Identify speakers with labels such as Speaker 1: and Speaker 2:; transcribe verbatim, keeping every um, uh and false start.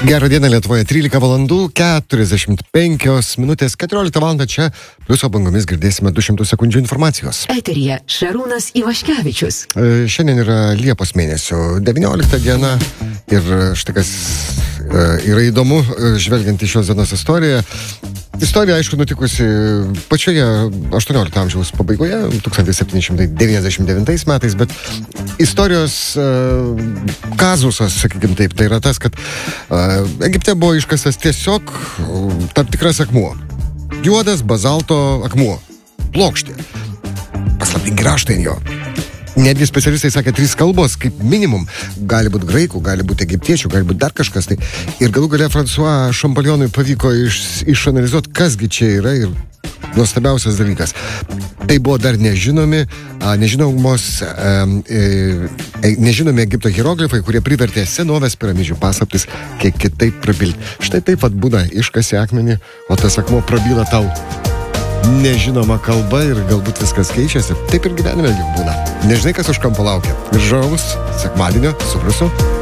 Speaker 1: Gerą dieną Lietuvoje, trylika valandų, keturiasdešimt penkios minutės, keturioliktą valandą čia, pliuso bangomis girdėsime du šimtus sekundžių informacijos.
Speaker 2: Eteryje Šarūnas Ivaškevičius.
Speaker 1: E, šiandien yra Liepos mėnesio devyniolikta diena ir štai kas e, yra įdomu, e, žvelgiant į šios dienos istoriją. Istorija, aišku, nutikusi pačioje aštuoniolikto amžiaus pabaigoje, tūkstantis septyni šimtai devyniasdešimt devintais metais, bet istorijos uh, kazusas, sakykim taip, tai yra tas, kad uh, Egipte buvo iškastas tiesiog uh, tam tikras akmuo. Juodas bazalto akmuo. Plokštė. Paslaptingi raštai ant jo. Netgi specialistai sakė, trys kalbos, kaip minimum, gali būti graikų, gali būti egiptiečių, gali būti dar kažkas. Tai. Ir galų galia François Champolionui pavyko iš, išanalizuoti, kasgi čia yra ir nuostabiausias dalykas. Tai buvo dar nežinomi, nežinomos, nežinomi Egipto hieroglifai, kurie privertė senovės piramidžių paslaptis kiek kitaip prabilti. Štai taip pat būna, iškasi akmenį, o tas akmuo prabyla tau nežinoma kalba ir galbūt viskas keičiasi. Taip ir gyvenime jau būna. Nežinai, kas už kampo laukia. Gražaus sekmadienio su Pliusu.